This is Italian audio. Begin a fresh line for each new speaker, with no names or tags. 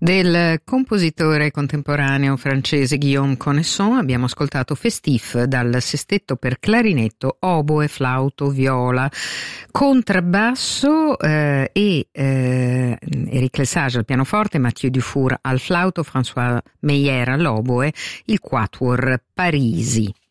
Del compositore contemporaneo francese Guillaume Connesson abbiamo ascoltato Festif dal sestetto per clarinetto, oboe, flauto, viola, contrabbasso e Eric Lesage al pianoforte, Mathieu Dufour al flauto, François Meyer all'oboe, il Quatuor Parisi.